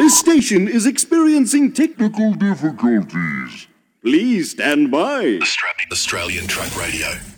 This station is experiencing technical difficulties. Please stand by. Australian Truck Radio.